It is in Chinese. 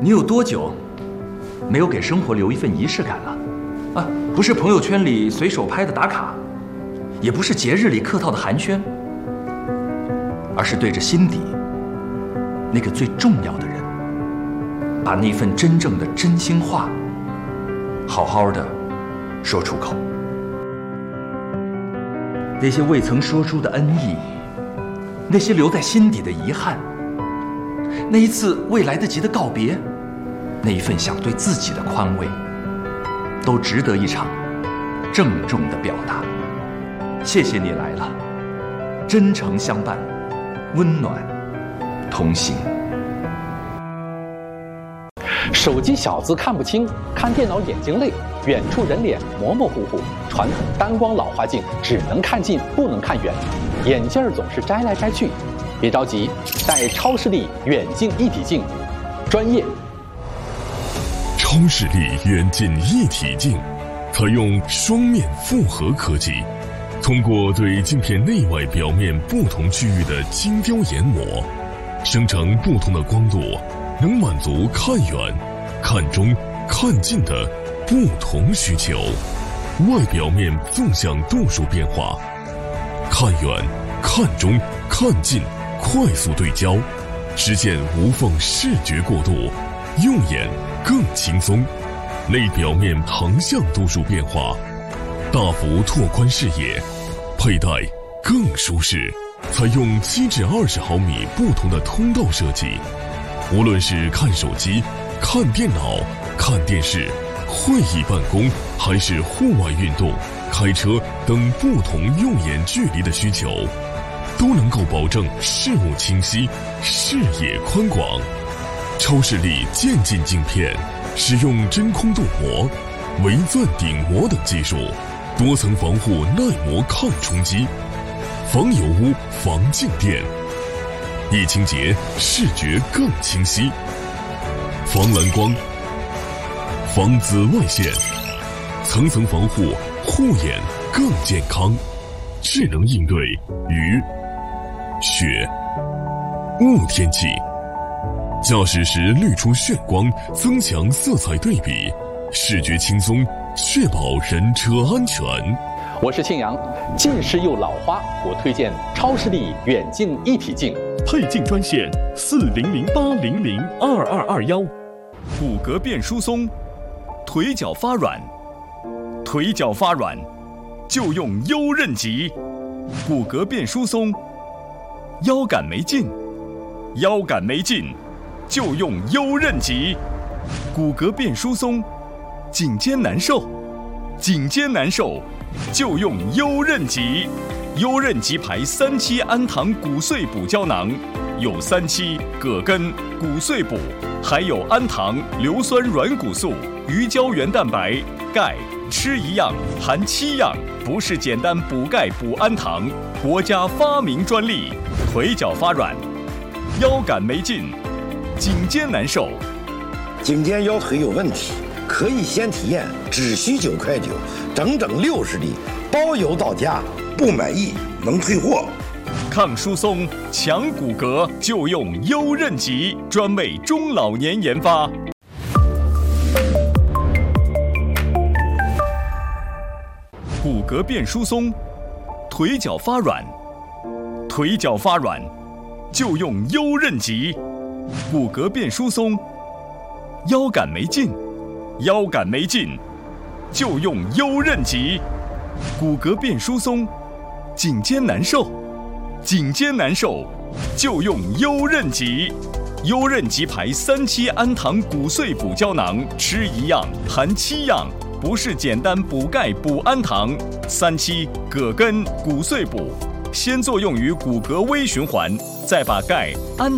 你有多久没有给生活留一份仪式感了？啊，不是朋友圈里随手拍的打卡，也不是节日里客套的寒暄，而是对着心底那个最重要的人，把那份真正的真心话好好的说出口。那些未曾说出的恩义，那些留在心底的遗憾，那一次未来得及的告别，那一份想对自己的宽慰，都值得一场郑重的表达。谢谢你来了，真诚相伴，温暖同行。 手机小字看不清，看电脑眼睛累，远处人脸模模糊糊，传统单光老花镜只能看近不能看远，眼镜总是摘来摘去。别着急，戴超视力远近一体镜，专业。 超视力远近一体镜采用双面复合科技，通过对镜片内外表面不同区域的精雕研磨，生成不同的光度，能满足看远、看中、看近的不同需求。外表面纵向度数变化，看远、看中、看近快速对焦，实现无缝视觉过渡，用眼更轻松。内表面横向度数变化，大幅拓宽视野，佩戴更舒适。采用7至20毫米不同的通道设计，无论是看手机、看电脑、看电视、会议办公，还是户外运动、开车等不同用眼距离的需求，都能够保证视物清晰、视野宽广。超视力渐进镜片使用真空镀膜、微钻顶膜等技术，多层防护耐磨抗冲击，防油污、防静电，一清洁视觉更清晰，防蓝光、防紫外线，层层防护，护眼更健康。智能应对雨、雪、雾天气，驾驶时滤出炫光，增强色彩对比，视觉轻松，确保人车安全。 我是庆阳，近视又老花，我推荐超视力远近一体镜。 配镜专线4008002221。 骨骼变疏松，腿脚发软，腿脚发软就用优韧极。骨骼变疏松，腰杆没劲，腰杆没劲就用优韧极。骨骼变疏松，颈肩难受，颈肩难受就用优韧极。优韧极牌3期氨糖骨碎补胶囊，有3期、葛根、骨碎补，还有氨糖、硫酸软骨素、鱼胶原蛋白、钙，吃一样含7样，不是简单补钙补氨糖，国家发明专利。腿脚发软，腰杆没劲，颈肩难受， 颈肩腰腿有问题，可以先体验，只需9.9块，整整60粒，包邮到家，不满意能退货。 抗疏松、强骨骼就用优韧极，专为中老年研发。骨骼变疏松，腿脚发软，腿脚发软就用优韧极。骨骼变疏松，腰杆没劲，腰杆没劲就用优韧极。骨骼变疏松，颈肩难受，颈肩难受就用优韧极。优韧极牌3期氨糖骨碎补胶囊，吃一样含7样，不是简单补钙补氨糖。3期、葛根、骨碎补，先作用于骨骼微循环，再把钙、氨